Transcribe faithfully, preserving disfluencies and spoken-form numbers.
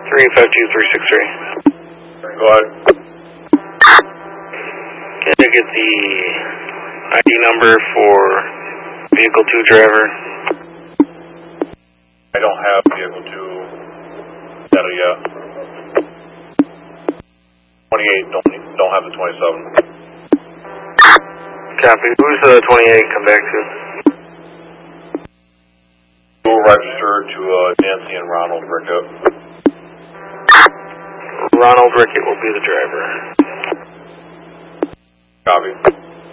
three five two three six three. Go ahead. Can I get the I D number for vehicle two driver? I don't have vehicle two data yet. twenty-eight, don't don't have the twenty-seven. Copy. Who's the twenty-eight come back to? Dual register to uh, Nancy and Ronald Rickett. Ronald Rickett will be the driver. Copy.